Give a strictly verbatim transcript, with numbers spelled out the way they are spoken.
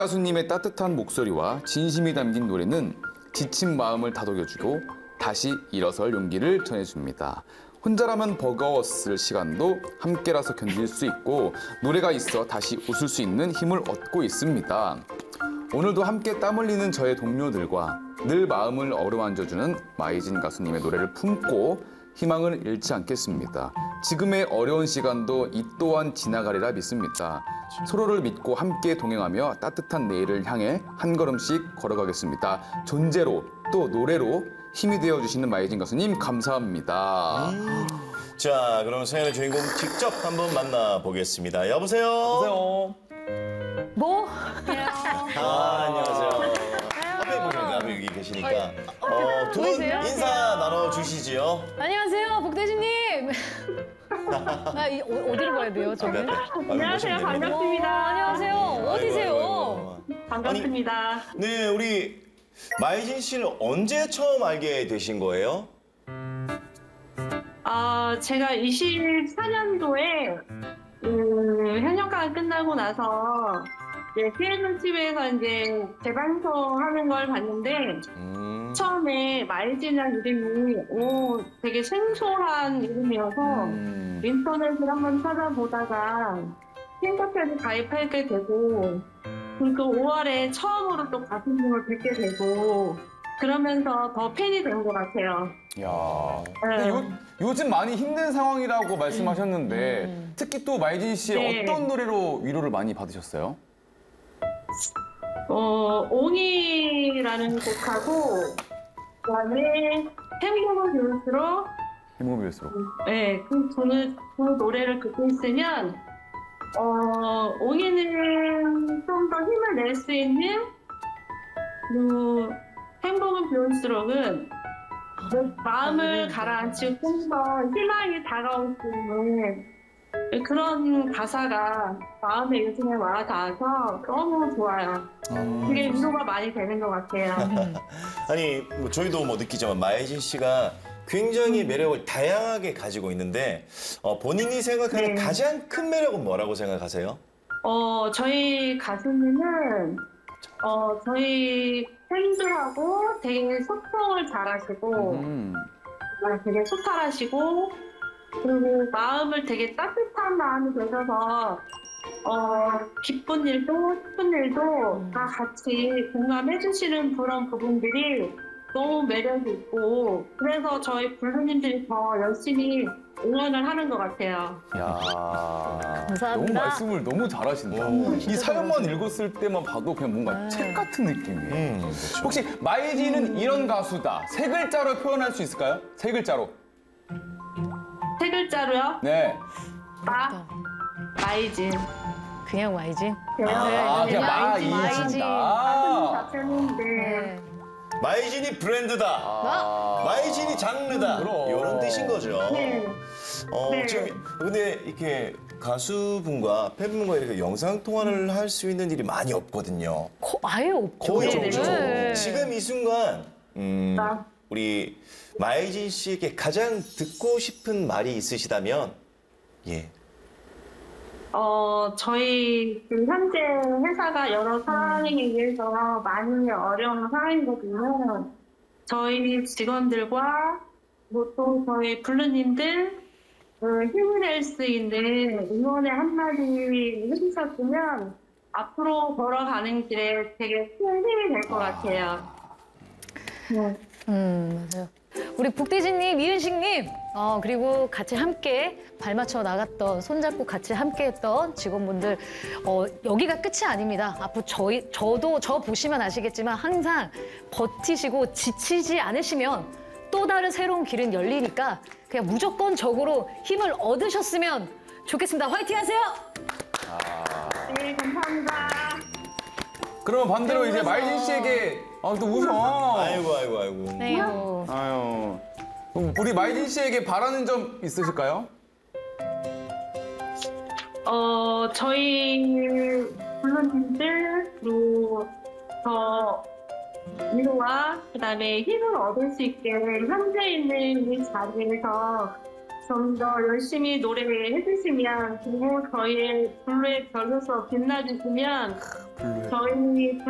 가수님의 따뜻한 목소리와 진심이 담긴 노래는 지친 마음을 다독여주고 다시 일어설 용기를 전해줍니다. 혼자라면 버거웠을 시간도 함께라서 견딜 수 있고 노래가 있어 다시 웃을 수 있는 힘을 얻고 있습니다. 오늘도 함께 땀 흘리는 저의 동료들과 늘 마음을 어루만져주는 마이진 가수님의 노래를 품고 희망을 잃지 않겠습니다. 지금의 어려운 시간도 이 또한 지나가리라 믿습니다. 서로를 믿고 함께 동행하며 따뜻한 내일을 향해 한 걸음씩 걸어가겠습니다. 존재로 또 노래로 힘이 되어주시는 마이진 가수님 감사합니다. 음. 자, 그럼 사연의 주인공 직접 한번 만나보겠습니다. 여보세요? 여보세요? 뭐? 아, 안녕하세요. 앞에 보시면 앞에 여기 계시니까 어, 두 분 보이세요? 인사 나눠주시지요. 안녕하세요, 복대진님. 나 이, 어, 어디로 가야 돼요, 저는? 안녕하세요. 반갑습니다. 어, 안녕하세요. 어디세요? 아이고, 아이고. 반갑습니다. 아니, 네, 우리 마이진 씨를 언제 처음 알게 되신 거예요? 어, 제가 이십사 년도에 음, 현역가 끝나고 나서 이제 씨엔엔 티비에서 이제 재방송하는 걸 봤는데 음. 처음에 마이진이라는 이름이 오 되게 생소한 이름이어서 음. 인터넷을 한번 찾아보다가 팬카페를 가입하게 되고 그리고 오월에 처음으로 또 가수님을 뵙게 되고 그러면서 더 팬이 된 것 같아요. 야, 네. 근데 요, 요즘 많이 힘든 상황이라고 말씀하셨는데 음. 특히 또 마이진 씨의 네. 어떤 노래로 위로를 많이 받으셨어요? 어, 옹이라는 곡하고 그다음에 행복을 비울수록 행복일수록. 네, 그 저는 그 노래를 듣고 있으면 어, 옹이는 좀 더 힘을 낼 수 있는 그 행복은 비울수록은 내 마음을 가라앉히고 좀 더 희망이 다가올 수 있는 그런 가사가 마음에 요즘에 와 닿아서 너무 좋아요. 되게 위로가 많이 되는 것 같아요. 아니, 뭐 저희도 뭐 느끼지만 마이진 씨가 굉장히 매력을 다양하게 가지고 있는데 어, 본인이 생각하는 네. 가장 큰 매력은 뭐라고 생각하세요? 어, 저희 가수님은 어, 저희 팬들하고 되게 소통을 잘하시고 음. 되게 소탈하시고 그리고 마음을 되게 따뜻한 마음이 되셔서 어, 기쁜 일도 슬픈 일도 다 같이 공감해 주시는 그런 부분들이 너무 매력이 있고 그래서 저희 블루님들이 더 열심히 응원을 하는 것 같아요. 야, 감사합니다. 너무 말씀을 너무 잘하신다. 오, 이 사연만 읽었을 때만 봐도 그냥 뭔가 책 같은 느낌이에요. 음, 그렇죠. 혹시 마이진은 이런 가수다. 세 글자로 표현할 수 있을까요? 세 글자로. 세 글자로요? 네. 마, 마이진. 그냥 와이진? 아, 그냥 마이진. 마이진다. 가수님 자체는 네. 네. 마이진이 브랜드다. 아. 마이진이 장르다. 그럼. 이런 뜻인 거죠. 네. 어, 네. 지금 근데 이렇게 가수분과 팬분과 이렇게 영상 통화를 할 수 있는 일이 많이 없거든요. 거, 아예 없죠. 거의 네, 없죠. 네. 지금 이 순간 음, 아. 우리 마이진 씨에게 가장 듣고 싶은 말이 있으시다면 예. 어, 저희 지금 현재 회사가 여러 상황에 의해서 많이 어려운 상황이거든요. 저희 직원들과 뭐 또 저희 블루님들 그 힘을 낼 수 있는 응원의 한마디 해주셨으면 앞으로 걸어가는 길에 되게 큰 힘이 될 것 같아요. 네. 음, 맞아요. 우리 복대진님, 이은식님, 어, 그리고 같이 함께 발맞춰 나갔던, 손잡고 같이 함께 했던 직원분들, 어, 여기가 끝이 아닙니다. 앞으로 저희, 저도, 저 보시면 아시겠지만 항상 버티시고 지치지 않으시면 또 다른 새로운 길은 열리니까 그냥 무조건적으로 힘을 얻으셨으면 좋겠습니다. 화이팅 하세요! 네, 감사합니다. 그러면 반대로 네, 이제 웃어. 마이진 씨에게 아, 또 웃어. 아이고 아이고 아이고. 네. 아유. 그럼 우리 마이진 씨에게 바라는 점 있으실까요? 어, 저희 블루님들 그리고 더 위로와 그다음에 힘을 얻을 수 있게 현재 있는 이 자리에서 좀 더 열심히 노래해 주시면 그리고 저희의 블루의 별로서 빛나주시면 저희